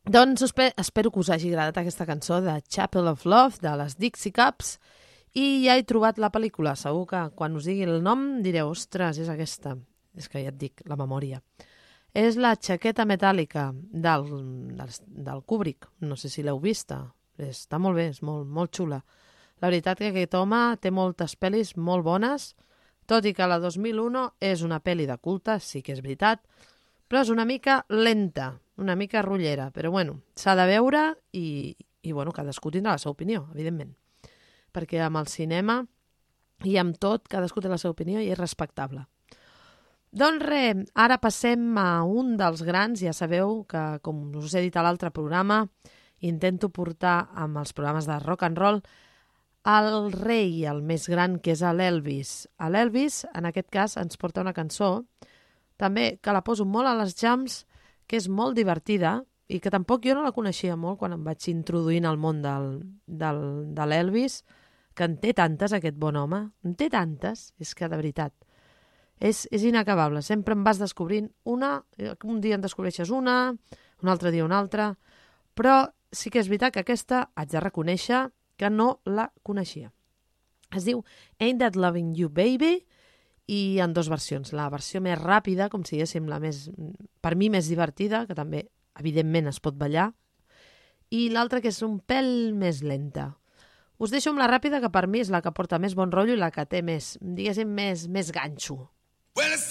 Doncs espero que us hagi agradat aquesta cançó de Chapel of Love, de les Dixie Cups, i ja he trobat la pel·lícula. Segur que quan us digui el nom direu, ostres, és aquesta. És que ja et dic, la memòria. És la Jaqueta metàl·lica del Kubrick. No sé si l'heu vista. Està molt bé, és molt xula. La veritat que aquest home té moltes pel·lis molt bones, tot i que la 2001 és una pel·li de culte, sí que és veritat, però és una mica lenta, una mica rotllera. Però bueno, s'ha de veure i bueno, cadascú tindrà la seva opinió, evidentment. Perquè amb el cinema i amb tot, cadascú té la seva opinió i és respectable. Doncs res, ara passem a un dels grans. Ja sabeu que, com us he dit a l'altre programa, intento portar amb els programes de rock and roll el rei, el més gran, que és l'Elvis. L'Elvis, en aquest cas, ens porta una cançó, també que la poso molt a les jams, que és molt divertida i que tampoc jo no la coneixia molt quan em vaig introduint al món de l'Elvis, que en té tantes, aquest bon home. En té tantes, és que de veritat. És inacabable, sempre em vas descobrint una, un dia en descobreixes una, un altre dia una altra, però sí que és veritat que aquesta haig de reconèixer que no la coneixia. Es diu Ain't That Loving You Baby i en dues versions. La versió més ràpida, com si diguéssim la més, per mi més divertida, que també evidentment es pot ballar, i l'altra que és un pèl més lenta. Us deixo amb la ràpida, que per mi és la que porta més bon rotllo i la que té més, diguéssim, més ganxo.